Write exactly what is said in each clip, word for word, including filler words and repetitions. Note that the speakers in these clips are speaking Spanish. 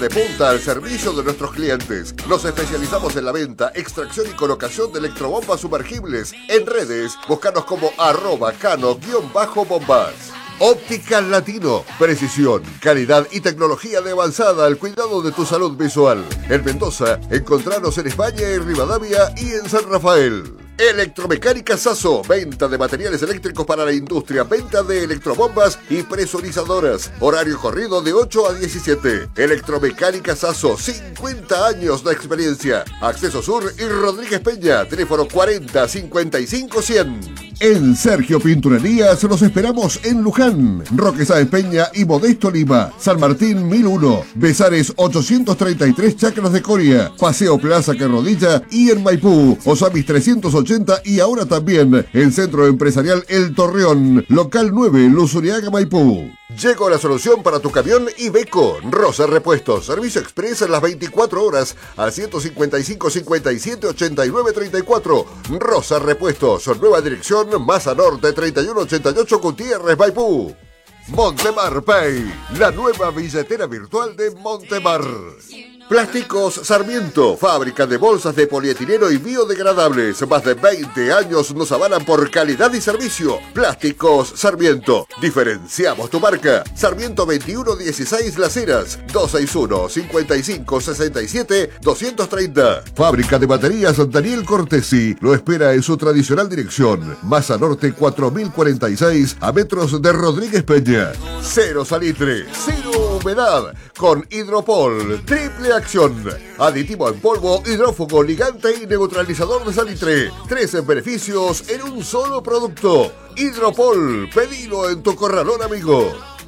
de punta al servicio de nuestros clientes. Nos especializamos en la venta, extracción y colocación de electrobombas sumergibles. En redes, búscanos como arroba cano-bombas. Óptica Latino, precisión, calidad y tecnología de avanzada al cuidado de tu salud visual. En Mendoza, encontranos en España y Rivadavia y en San Rafael. Electromecánica Sasso, venta de materiales eléctricos para la industria, venta de electrobombas y presurizadoras. Horario corrido de ocho a diecisiete. Electromecánica Sasso, cincuenta años de experiencia. Acceso Sur y Rodríguez Peña, teléfono cuarenta cincuenta y cinco cien. En Sergio Pinturerías los esperamos en Luján, Roque Sáenz Peña y Modesto Lima, San Martín mil uno, Besares ochocientos treinta y tres, Chacras de Coria, Paseo Plaza Carrodilla y en Maipú, Osamis trescientos ochenta y ahora también en Centro Empresarial El Torreón, local nueve, Luzuriaga, Maipú. Llegó la solución para tu camión Iveco, Rosa Repuestos, servicio express en las veinticuatro horas al ciento cincuenta y cinco cincuenta y siete ochenta y nueve treinta y cuatro. Rosa Repuestos, nueva dirección, Maza Norte treinta y uno ochenta y ocho, Gutiérrez, Maipú. Montemar Pay, la nueva billetera virtual de Montemar. Plásticos Sarmiento, fábrica de bolsas de polietileno y biodegradables. Más de veinte años nos avalan por calidad y servicio. Plásticos Sarmiento, diferenciamos tu marca. Sarmiento veintiuno dieciséis Las Heras, dos seis uno, cincuenta y cinco sesenta y siete, doscientos treinta. Fábrica de baterías Daniel Cortesi, lo espera en su tradicional dirección. Maza Norte cuatro mil cuarenta y seis, a metros de Rodríguez Peña. Cero salitre, cero humedad, con Hidropol, triple acción. Aditivo en polvo, hidrófugo, ligante y neutralizador de salitre. Tres beneficios en un solo producto. Hidropol, pedilo en tu corralón amigo.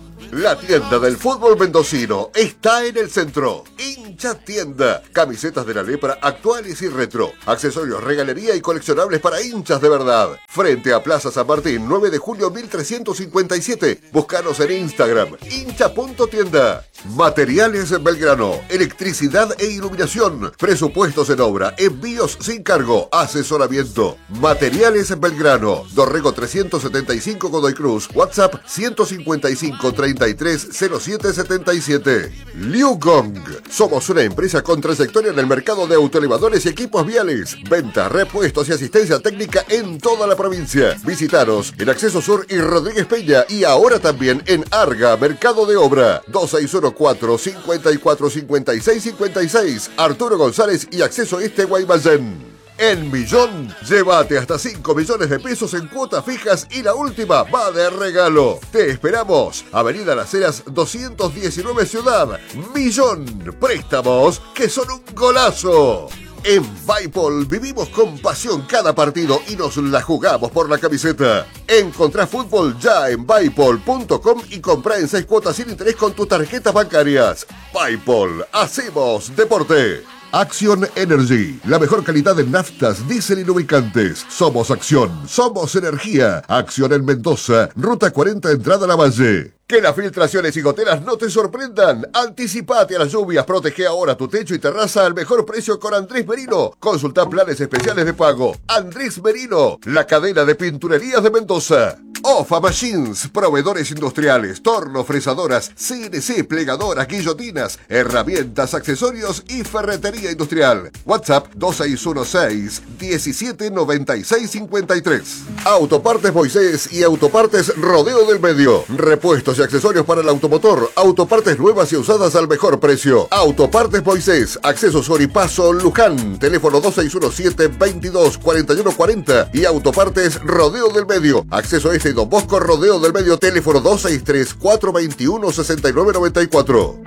La tienda del fútbol mendocino está en el centro. Hincha Tienda. Camisetas de la lepra actuales y retro. Accesorios, regalería y coleccionables para hinchas de verdad. Frente a Plaza San Martín, nueve de julio mil trescientos cincuenta y siete. Búscanos en Instagram, hincha punto tienda. Materiales Belgrano. Electricidad e iluminación. Presupuestos en obra. Envíos sin cargo. Asesoramiento. Materiales Belgrano. Dorrego trescientos setenta y cinco, Godoy Cruz. WhatsApp ciento cincuenta y cinco treinta y tres cero siete setenta y siete. Liu Gong. Somos una empresa con trayectoria en el mercado de autoelevadores y equipos viales. Venta, repuestos y asistencia técnica en toda la provincia. Visitaros en Acceso Sur y Rodríguez Peña y ahora también en Arga, Mercado de Obra. dos seis uno cuatro, cincuenta y cuatro cincuenta y seis cincuenta y seis. Arturo González y Acceso Este, Guaymallén. En Millón, llévate hasta cinco millones de pesos en cuotas fijas y la última va de regalo. Te esperamos. Avenida Las Heras doscientos diecinueve Ciudad. Millón. Préstamos que son un golazo. En Baipol vivimos con pasión cada partido y nos la jugamos por la camiseta. Encontrá fútbol ya en baipol punto com y comprá en seis cuotas sin interés con tus tarjetas bancarias. Baipol, hacemos deporte. Action Energy, la mejor calidad en naftas, diésel y lubricantes. Somos Acción, somos energía. Acción en Mendoza, Ruta cuarenta, entrada a la Valle. Que las filtraciones y goteras no te sorprendan. Anticipate a las lluvias, protege ahora tu techo y terraza al mejor precio con Andrés Merino. Consulta planes especiales de pago. Andrés Merino, la cadena de pinturerías de Mendoza. Ofa Machines, proveedores industriales, torno, fresadoras, C N C, plegadoras, guillotinas, herramientas, accesorios y ferretería industrial. WhatsApp dos seis uno seis, diecisiete noventa y seis cincuenta y tres. Autopartes Moisés y Autopartes Rodeo del Medio. Repuestos y accesorios para el automotor. Autopartes nuevas y usadas al mejor precio. Autopartes Moisés, Acceso Sur y Paso Luján. Teléfono dos seis uno siete, veintidós, cuarenta y uno cuarenta. Y Autopartes Rodeo del Medio. Acceso Este y Don Bosco, Rodeo del Medio. Teléfono dos seis tres, cuatro veintiuno, sesenta y nueve noventa y cuatro.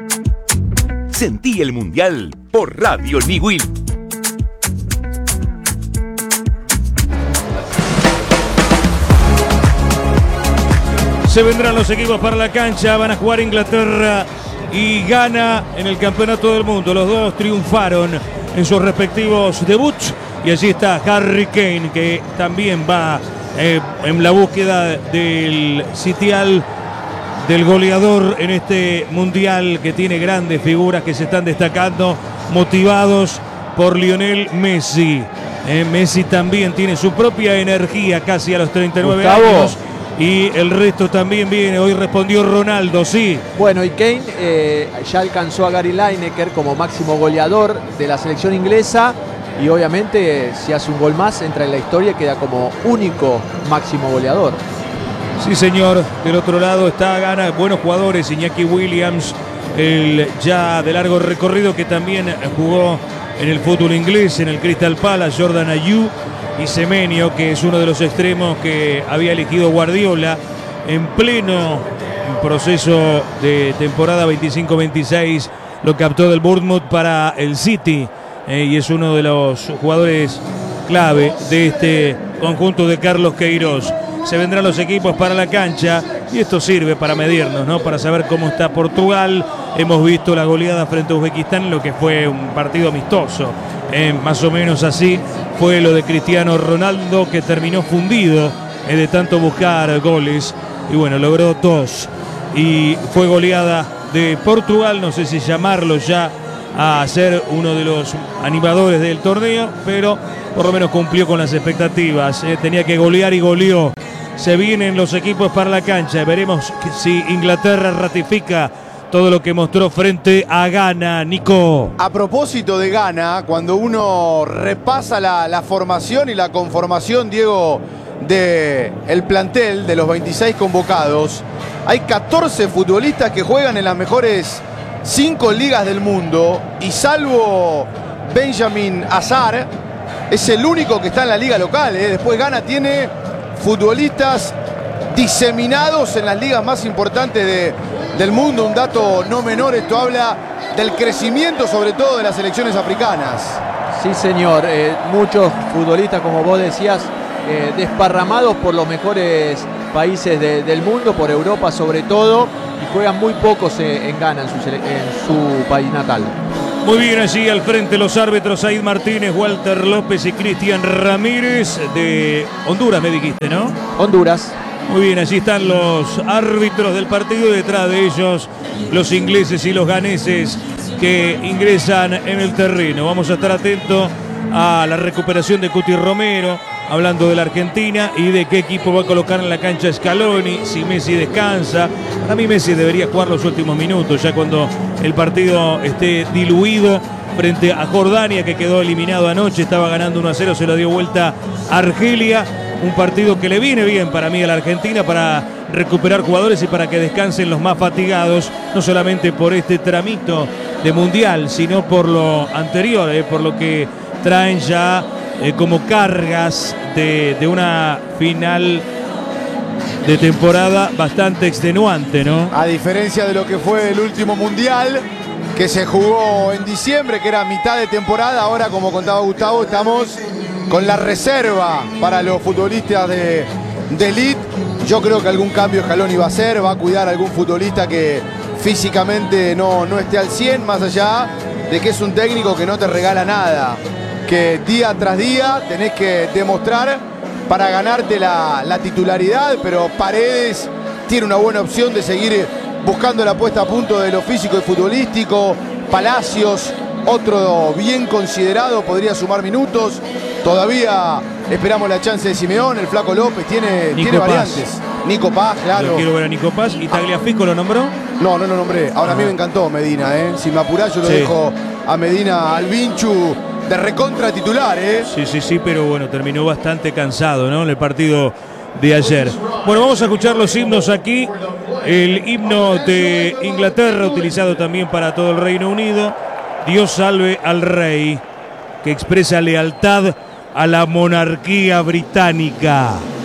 Sentí el Mundial por Radio Niwil. Se vendrán los equipos para la cancha, van a jugar Inglaterra y Ghana en el Campeonato del Mundo. Los dos triunfaron en sus respectivos debuts y allí está Harry Kane, que también va eh, en la búsqueda del sitial del goleador en este Mundial, que tiene grandes figuras que se están destacando, motivados por Lionel Messi. Eh, Messi también tiene su propia energía casi a los treinta y nueve Gustavo. años. y el resto también viene. Hoy respondió Ronaldo, sí. Bueno, y Kane eh, ya alcanzó a Gary Lineker como máximo goleador de la selección inglesa y obviamente si hace un gol más entra en la historia y queda como único máximo goleador. Sí, señor. Del otro lado está Ghana, buenos jugadores, Iñaki Williams, el ya de largo recorrido que también jugó en el fútbol inglés, en el Crystal Palace, Jordan Ayew, y Semenyo, que es uno de los extremos que había elegido Guardiola en pleno proceso de temporada veinticinco veintiséis, lo captó del Bournemouth para el City, eh, y es uno de los jugadores clave de este conjunto de Carlos Queiroz. Se vendrán los equipos para la cancha y esto sirve para medirnos, ¿no? Para saber cómo está Portugal. Hemos visto la goleada frente a Uzbekistán en lo que fue un partido amistoso. Eh, más o menos así fue lo de Cristiano Ronaldo, que terminó fundido eh, de tanto buscar goles. Y bueno, logró dos. Y fue goleada de Portugal, no sé si llamarlo ya a ser uno de los animadores del torneo, pero por lo menos cumplió con las expectativas. Eh, tenía que golear y goleó. Se vienen los equipos para la cancha. Veremos si Inglaterra ratifica todo lo que mostró frente a Ghana. Nico. A propósito de Ghana, cuando uno repasa la, la formación y la conformación, Diego, de el plantel de los veintiséis convocados, hay catorce futbolistas que juegan en las mejores cinco ligas del mundo y salvo Benjamin Hazard, es el único que está en la liga local. ¿eh? Después Ghana tiene futbolistas diseminados en las ligas más importantes de, del mundo. Un dato no menor, esto habla del crecimiento sobre todo de las selecciones africanas. Sí, señor, eh, muchos futbolistas, como vos decías, eh, desparramados por los mejores países de, del mundo, por Europa sobre todo, y juegan muy pocos eh, en Ghana, en su, en su país natal. Muy bien, allí al frente los árbitros Said Martínez, Walter López y Cristian Ramírez de Honduras, me dijiste, ¿no? Honduras. Muy bien, allí están los árbitros del partido y detrás de ellos los ingleses y los ganeses que ingresan en el terreno. Vamos a estar atentos a la recuperación de Cuti Romero, hablando de la Argentina y de qué equipo va a colocar en la cancha Scaloni, si Messi descansa. Para mí Messi debería jugar los últimos minutos, ya cuando el partido esté diluido frente a Jordania, que quedó eliminado anoche, estaba ganando uno a cero, se lo dio vuelta a Argelia. Un partido que le viene bien para mí a la Argentina para recuperar jugadores y para que descansen los más fatigados, no solamente por este tramito de Mundial, sino por lo anterior, eh, por lo que traen ya eh, como cargas de, de una final de temporada bastante extenuante, ¿no? A diferencia de lo que fue el último Mundial, que se jugó en diciembre, que era mitad de temporada, ahora, como contaba Gustavo, estamos con la reserva para los futbolistas de, de elite. Yo creo que algún cambio Scaloni va a hacer, va a cuidar a algún futbolista que físicamente no, no esté al cien, más allá de que es un técnico que no te regala nada, que día tras día tenés que demostrar para ganarte la, la titularidad, pero Paredes tiene una buena opción de seguir buscando la puesta a punto de lo físico y futbolístico. Palacios, otro bien considerado, podría sumar minutos. Todavía esperamos la chance de Simeón. El Flaco López tiene, tiene variantes. Nico Paz, claro. Yo quiero ver a Nico Paz. ¿Y Tagliafico lo nombró? No, no lo nombré. Ahora ah. a mí me encantó Medina, ¿eh? Si me apurás, yo lo sí. dejo a Medina, al Vinchu, de recontra titular, ¿eh? Sí, sí, sí, pero bueno, terminó bastante cansado, ¿no? En el partido de ayer. Bueno, vamos a escuchar los himnos aquí. El himno de Inglaterra, utilizado también para todo el Reino Unido. Dios salve al rey, que expresa lealtad a la monarquía británica.